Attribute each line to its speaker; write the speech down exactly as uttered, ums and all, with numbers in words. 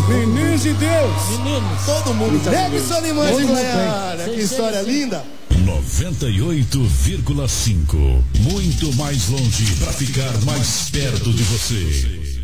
Speaker 1: Meninos de Deus.
Speaker 2: Meninos.
Speaker 3: Todo mundo já
Speaker 1: Deve
Speaker 3: viu.
Speaker 1: Solimões de
Speaker 3: Todo mundo
Speaker 1: Goiânia.
Speaker 3: tem.
Speaker 1: Que história linda.
Speaker 4: noventa e oito vírgula cinco. Muito mais longe para ficar mais perto de você.